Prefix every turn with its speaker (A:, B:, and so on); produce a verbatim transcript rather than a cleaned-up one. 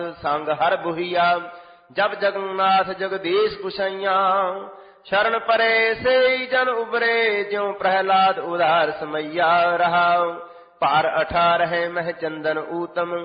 A: ਸੰਗ ਹਰ ਬੁਹੀਆ ਜਬ ਜਗन्नाथ जगदीश कुशैया शरण परे से जन उबरे ज्यों प्रहलाद उदार समैया रहा पार अठारह मह चंदन ऊतम